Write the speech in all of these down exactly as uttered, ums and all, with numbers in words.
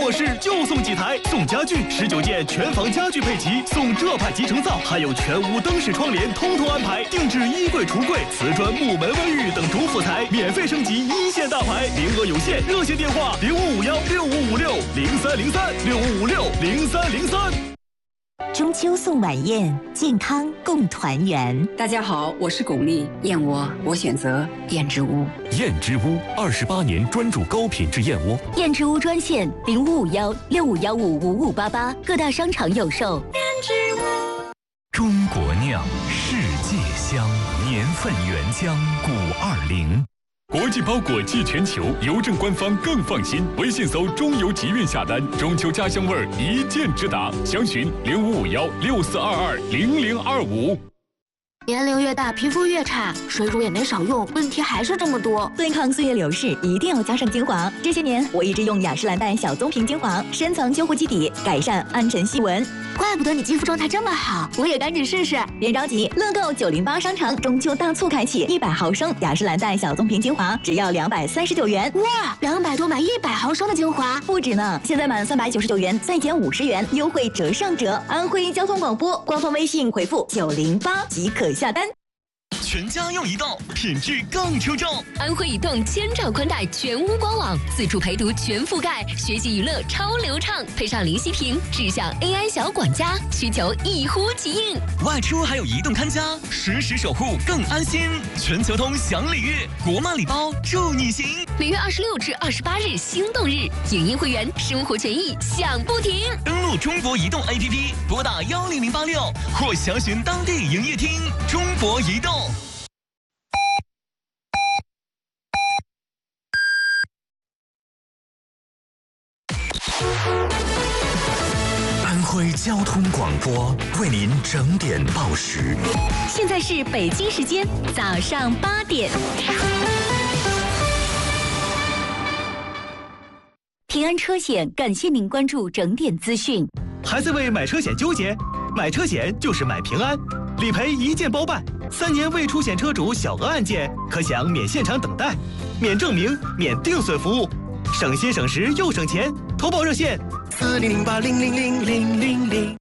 末世就送几台，送家具十九件全房家具配齐，送这派集成灶，还有全屋灯饰窗帘通通安排，定制衣柜、橱柜、瓷砖、木门、卫浴等主辅材，免费升级一线大牌，名额有限，热线电话零五五幺六五五六零三零三六五五六零三零三。 中秋送晚宴，健康共团圆。 大家好，我是巩俐，燕窝我选择燕之屋。 燕之屋二十八年专注高品质燕窝。 燕之屋专线零五五幺六五幺五五五八八，各大商场有售。燕之屋，中国酿，世界香，年份原浆古二零。国际包裹寄全球，邮政官方更放心。微信搜中邮集运下单，中秋家乡味儿一键直达。详询零五五幺六四二二零零二五。 年龄越大，皮肤越差，水乳也没少用，问题还是这么多。 对抗岁月流逝，一定要加上精华。这些年，我一直用雅诗兰黛小棕瓶精华，深层修护基底，改善暗沉细纹。 怪不得你肌肤状态这么好，我也赶紧试试。 别着急，乐购九零八商城中秋大促开启，一百毫升雅诗兰黛小棕瓶精华只要两百三十九元。 哇，两百多买一百毫升的精华， 不止呢！现在满三百九十九元再减五十元，优惠折上折。安徽交通广播官方微信回复九零八即可下单。 全家用移动，品质更出众。 安徽移动千兆宽带全屋官网，自助陪读全覆盖，学习娱乐超流畅，配上林息屏智享 A I 小管家，需求一呼即应。 外出还有移动看家，实时守护更安心。全球通享礼遇，国漫礼包助你行。 每月二十六至二十八日心动日，影音会员生活权益享不停。 登录中国移动 A P P， 拨打幺零零八六或详询当地营业厅。中国移动。 安徽交通广播为您整点报时。 现在是北京时间早上八点。 平安车险感谢您关注整点资讯。 还在为买车险纠结？买车险就是买平安，理赔一键包办，三年未出险车主小额案件可享免现场等待、免证明、免定损服务，省心省时又省钱。投保热线四零零八零零零零零零。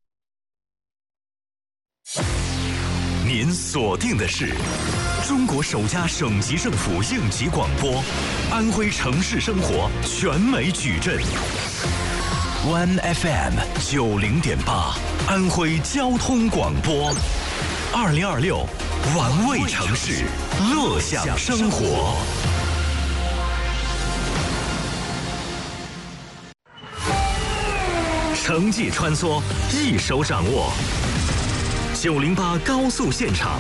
您锁定的是中国首家省级政府应急广播，安徽城市生活全美矩阵。One F M 九零点八，安徽交通广播，二零二六，玩味城市，乐享生活。城际穿梭，一手掌握。九零八高速现场。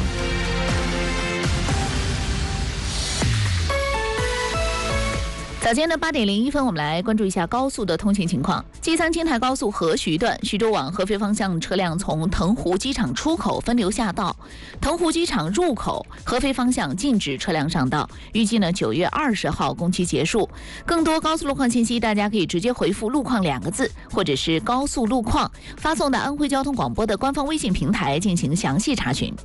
早间的八点零一分，我们来关注一下高速的通行情况。济沧青台高速合徐段，徐州往合肥方向车辆从腾湖机场出口分流下道，腾湖机场入口合肥方向禁止车辆上道。预计呢九月二十号工期结束。更多高速路况信息，大家可以直接回复“路况”两个字，或者是“高速路况”，发送到安徽交通广播的官方微信平台进行详细查询。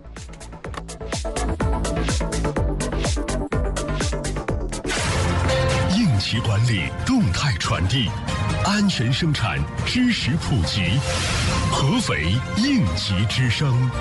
其管理动态传递，安全生产，知识普及，合肥应急之声。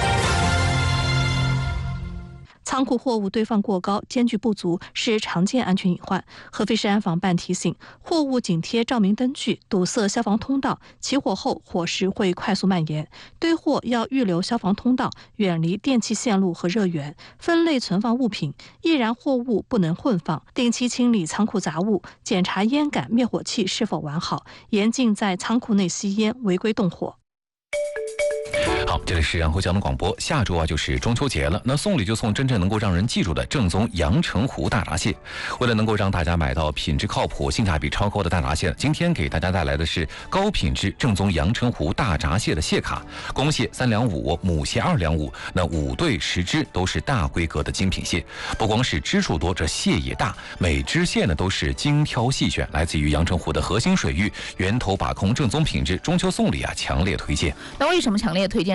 仓库货物堆放过高、间距不足是常见安全隐患。合肥市安防办提醒，货物紧贴照明灯具，堵塞消防通道，起火后火势会快速蔓延。堆货要预留消防通道，远离电气线路和热源，分类存放物品，易燃货物不能混放，定期清理仓库杂物，检查烟杆、灭火器是否完好，严禁在仓库内吸烟、违规动火。 好，这里是安徽交通广播。下周啊就是中秋节了，那送礼就送真正能够让人记住的正宗阳澄湖大闸蟹。为了能够让大家买到品质靠谱、性价比超高的大闸蟹，今天给大家带来的是高品质正宗阳澄湖大闸蟹的蟹卡，公蟹三两五，母蟹二两五，那五对十只都是大规格的精品蟹。不光是只数多，这蟹也大，每只蟹呢都是精挑细选，来自于阳澄湖的核心水域，源头把控，正宗品质。中秋送礼啊，强烈推荐。 那为什么强烈推荐？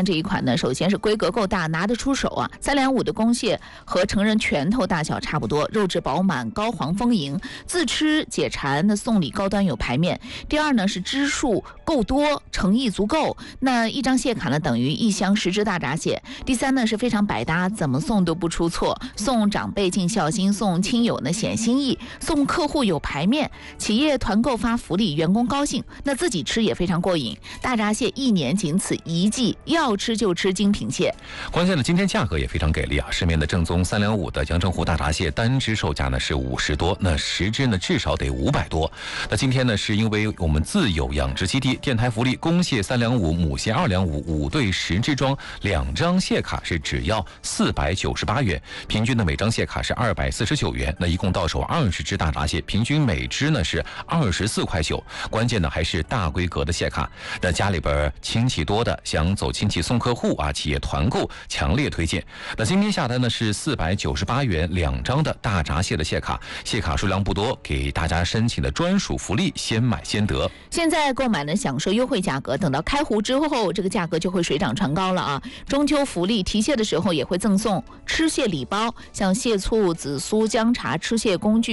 这一款呢，首先是规格够大，拿得出手啊。三两五的公蟹和成人拳头大小差不多，肉质饱满，膏黄丰盈，自吃解馋。那送礼高端有排面。第二呢是只数够多，诚意足够。那一张蟹卡呢等于一箱十只大闸蟹。第三呢是非常百搭，怎么送都不出错。送长辈尽孝心，送亲友呢显心意，送客户有排面。企业团购发福利，员工高兴，那自己吃也非常过瘾。大闸蟹一年仅此一季，要吃就吃精品蟹。 关键的今天价格也非常给力啊！市面的正宗三两五的阳澄湖大闸蟹单只售价呢是五十多，那十只呢至少得五百多。那今天呢是因为我们自有养殖基地电台福利，公蟹三两五，母蟹二两五，五对十只装，两张蟹卡是只要四百九十八元，平均的每张蟹卡是二百四十九元。那一共到手二十只大闸蟹，平均每只呢是二十四块九。关键呢还是大规格的蟹卡。那家里边亲戚多的，想走亲戚送客户啊，企业团购强烈推荐。那今天下单呢是四百九十八元两张的大闸蟹的蟹卡，蟹卡数量不多，给大家申请的专属福利，先买先得。 现在购买呢享受优惠价格，等到开壶之后，这个价格就会水涨船高了啊！中秋福利提蟹的时候也会赠送吃蟹礼包，像蟹醋、紫苏、姜茶、吃蟹工具。